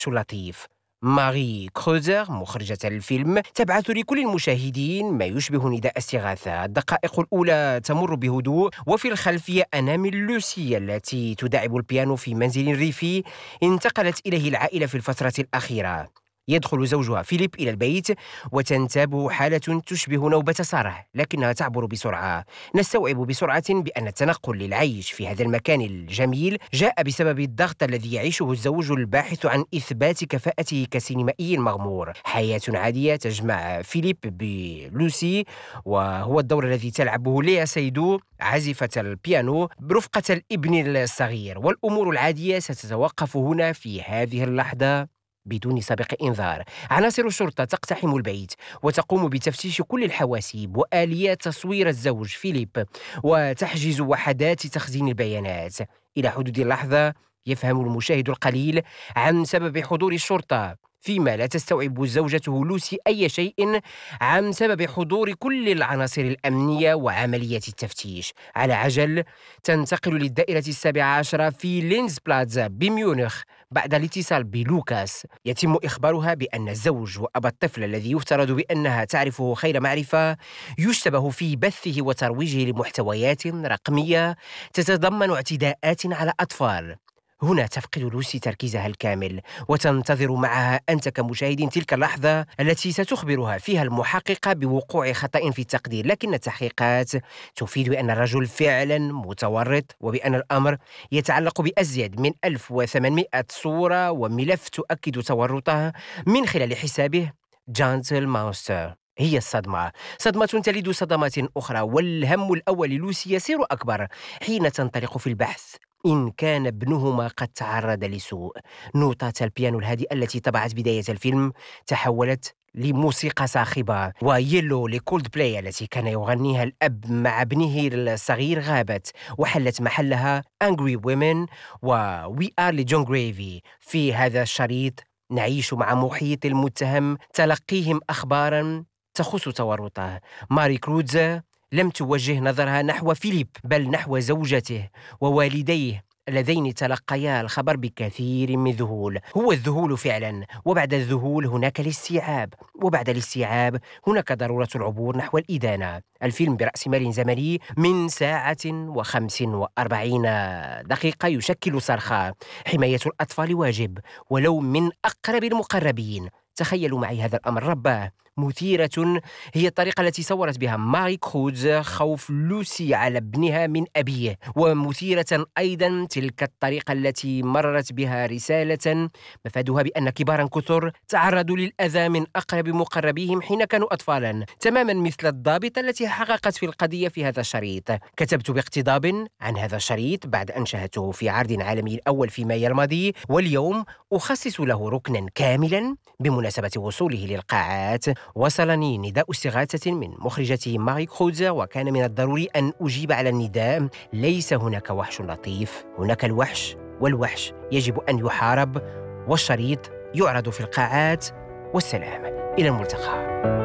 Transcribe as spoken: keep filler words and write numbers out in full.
شو لطيف. ماري كروزر مخرجة الفيلم تبعث لكل المشاهدين ما يشبه نداء استغاثة. الدقائق الأولى تمر بهدوء، وفي الخلفية أنامل لوسي التي تداعب البيانو في منزل ريفي انتقلت إليه العائلة في الفترة الأخيرة. يدخل زوجها فيليب إلى البيت وتنتابه حالة تشبه نوبة صرع، لكنها تعبر بسرعة. نستوعب بسرعة بأن التنقل للعيش في هذا المكان الجميل جاء بسبب الضغط الذي يعيشه الزوج الباحث عن إثبات كفاءته كسينمائي مغمور. حياة عادية تجمع فيليب بلوسي، وهو الدور الذي تلعبه ليا سيدو عازفة البيانو برفقة الابن الصغير. والأمور العادية ستتوقف هنا في هذه اللحظة بدون سابق إنذار. عناصر الشرطة تقتحم البيت وتقوم بتفتيش كل الحواسيب وآليات تصوير الزوج فيليب، وتحجز وحدات تخزين البيانات. إلى حدود اللحظة يفهم المشاهد القليل عن سبب حضور الشرطة، فيما لا تستوعب زوجته لوسي أي شيء عن سبب حضور كل العناصر الأمنية وعملية التفتيش. على عجل تنتقل للدائرة السابعة عشرة في لينز بلازا بميونخ بعد الاتصال بلوكاس. يتم إخبارها بأن الزوج وأبا الطفل الذي يفترض بأنها تعرفه خير معرفة يشتبه في بثه وترويجه لمحتويات رقمية تتضمن اعتداءات على أطفال. هنا تفقد لوسي تركيزها الكامل وتنتظر معها أنت كمشاهد تلك اللحظة التي ستخبرها فيها المحققة بوقوع خطأ في التقدير، لكن التحقيقات تفيد بأن الرجل فعلا متورط، وبأن الأمر يتعلق بأزيد من ألف وثمانمائة صورة وملف تؤكد تورطه من خلال حسابه جانتل ماوستر. هي الصدمة، صدمة تلد صدمات أخرى، والهم الأول للوسي يصير أكبر حين تنطلق في البحث إن كان ابنهما قد تعرض لسوء. نوتات البيانو الهادئة التي طبعت بداية الفيلم تحولت لموسيقى صاخبة، ويلو لكولد بلاي التي كان يغنيها الأب مع ابنه الصغير غابت، وحلت محلها Angry Women و We Are لجون غريفي. في هذا الشريط نعيش مع محيط المتهم تلقيهم أخباراً تخص تورطه. ماري كروزا لم توجه نظرها نحو فيليب بل نحو زوجته ووالديه اللذين تلقيا الخبر بكثير من ذهول. هو الذهول فعلا، وبعد الذهول هناك الاستيعاب، وبعد الاستيعاب هناك ضرورة العبور نحو الإدانة. الفيلم برأس مال زمني من ساعة وخمس وأربعين دقيقة يشكل صرخة. حماية الأطفال واجب ولو من أقرب المقربين. تخيلوا معي هذا الأمر رباه. مثيرة هي الطريقة التي صورت بها ماري كروز خوف لوسي على ابنها من أبيه، ومثيرة أيضا تلك الطريقة التي مررت بها رسالة مفادها بأن كبارا كثر تعرضوا للأذى من أقرب مقربيهم حين كانوا أطفالا، تماما مثل الضابطة التي حققت في القضية في هذا الشريط. كتبت باقتضاب عن هذا الشريط بعد أن شاهدته في عرض عالمي الأول في مايو الماضي، واليوم أخصص له ركنا كاملا بمناسبة وصوله للقاعات. وصلني نداء استغاثة من مخرجته ماري كروزا، وكان من الضروري أن أجيب على النداء. ليس هناك وحش لطيف، هناك الوحش، والوحش يجب أن يحارب، والشريط يعرض في القاعات. والسلام، إلى الملتقى.